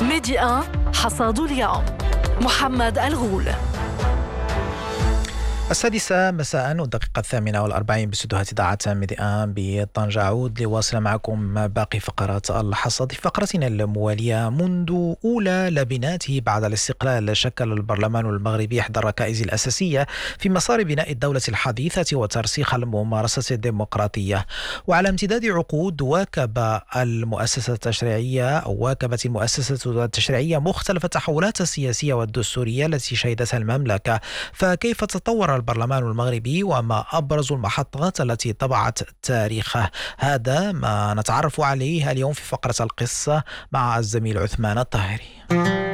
ميدي 1 حصاد اليوم محمد الغول. 6:00 والدقيقة 48 باستديوهات إذاعة ميدي 1 بطنجة. أعود لواصل معكم باقي فقرات الحصاد. في فقرتنا الموالية، منذ أولى لبناته بعد الاستقلال شكل البرلمان المغربي إحدى الركائز الأساسية في مسار بناء الدولة الحديثة وترسيخ الممارسة الديمقراطية. وعلى امتداد عقود واكبت المؤسسة التشريعية مختلف التحولات السياسية والدستورية التي شهدتها المملكة. فكيف تطور البرلمان المغربي وما أبرز المحطات التي طبعت تاريخه؟ هذا ما نتعرف عليه اليوم في فقرة القصة مع الزميل عثمان الطاهري.